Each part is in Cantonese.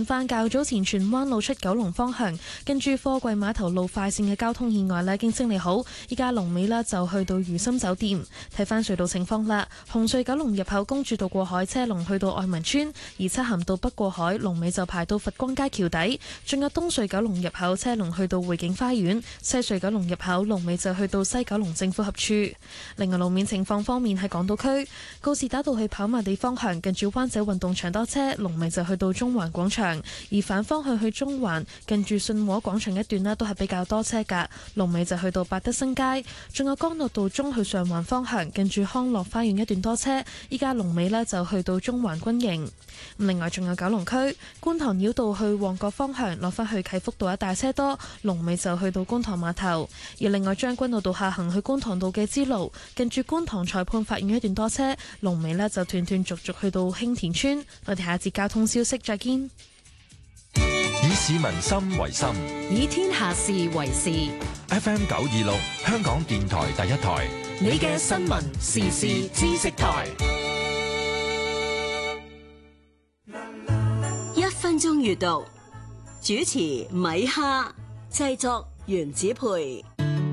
轉翻較早前荃灣路出九龍方向，跟住貨櫃碼頭路快線嘅交通意外呢已經清理好，依家龍尾呢就去到如心酒店。睇翻隧道情況啦，紅隧九龍入口公主道過海車龍去到愛民村，而漆咸道北過海龍尾就排到佛光街橋底，仲有東隧九龍入口車龍去到匯景花園，西隧九龍入口龍尾就去到西九龍政府合署。另外路面情況方面，喺港島區告士打道去跑馬地方向，近住灣仔運動場多車，龍尾就去到中環廣場；而反方向去中環，近住信和廣場一段呢都係比較多車㗎，龍尾就去到百德新街。仲有干諾道中去上環方向，近住康樂花園一段多車，依家龍尾呢就去到中環軍營。另外仲有九龍區觀塘繞道去旺角方向，落返去啟福道一帶車多，龍尾就去到觀塘碼頭。而另外將軍澳道下行去觀塘道嘅支路，近住觀塘裁判法院一段多車，龍尾呢就斷斷續續去到興田村。我哋下節交通消息再見。 以市民心為心， 以天下事為事。 FM 926香港電台第一台， 你嘅新聞時事知識台。1分鐘閱讀，主持米哈，製作原子培。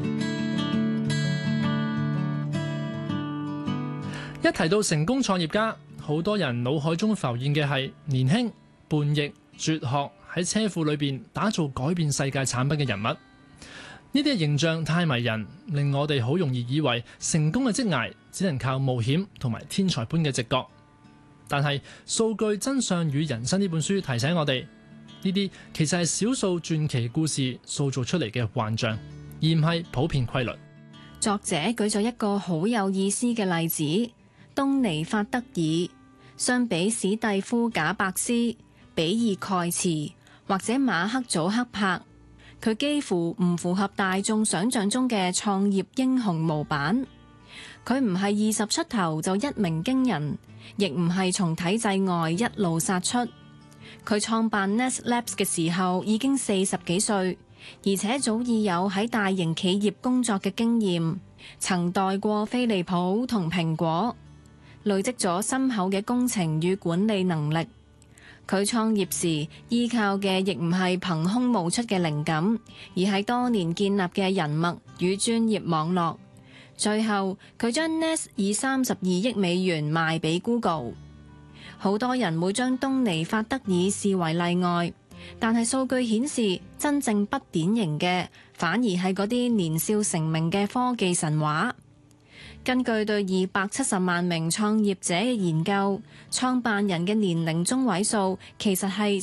一提到成功創業家，好多人腦海中浮現嘅係年輕、叛逆、絕學，喺車庫裏邊打造改變世界產品嘅人物。呢啲形象太迷人，令我哋好容易以為成功嘅職涯只能靠冒險同埋天才般嘅直覺。但係《數據真相與人生》呢本書提醒我哋，呢啲其實係少數傳奇故事塑造出嚟嘅幻象，而唔係普遍規律。 作者舉咗一個好有意思嘅例子，東尼法德爾。相比史蒂夫賈伯斯、比爾蓋茨或者馬克祖克柏，佢幾乎唔符合大眾想象中嘅創業英雄模板。佢唔係20出頭就一鳴驚人，亦唔係從體制外一路殺出。佢創辦 Nest Labs 嘅時候已經40幾歲，而且早已有喺大型企業工作嘅經驗，曾代過飛利浦同蘋果，累積咗深厚嘅工程與管理能力。佢創業時依靠嘅亦唔係憑空冒出嘅靈感，而係多年建立嘅人脈與專業網絡。最後佢將 Nest 以32億美元賣俾 Google。 好多人會將東尼法德爾視為例外，但係數據顯示真正不典型嘅反而係嗰啲年少成名嘅科技神話。根據對270萬名創業者嘅研究，創辦人嘅年齡中位數其實係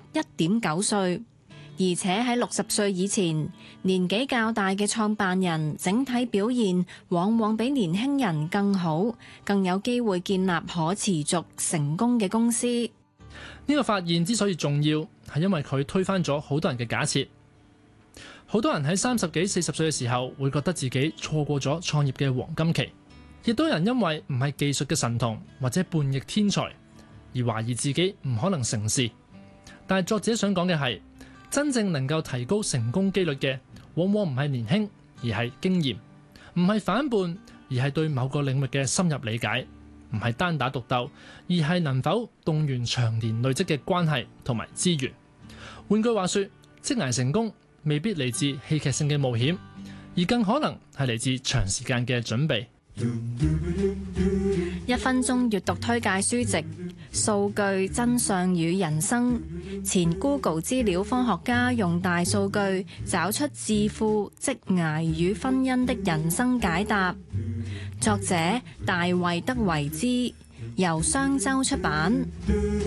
41.9歲，而且喺60歲以前，年紀較大嘅創辦人整體表現往往比年輕人更好，更有機會建立可持續成功嘅公司。 呢個發現之所以重要，係因為佢推翻咗好多人嘅假設。好多人喺30幾、40歲嘅時候會覺得自己錯過咗創業嘅黃金期，亦都有人因為唔係技術嘅神童或者叛逆天才而懷疑自己唔可能成事。但係作者想講嘅係，真正能夠提高成功機率嘅，往往唔係年輕，而係經驗；唔係反叛，而係對某個領域嘅深入理解；唔係單打獨鬥，而係能否動員長年累積嘅關係同埋資源。換句話說，職涯成功未必嚟自戲劇性嘅冒險，而更可能係嚟自長時間嘅準備。 1分鐘閱讀推介書籍《數據真相與人生》，前 Google 資料科學家用大數據找出致富、職涯與婚姻的人生解答。作者大衛德維茲，由商周出版。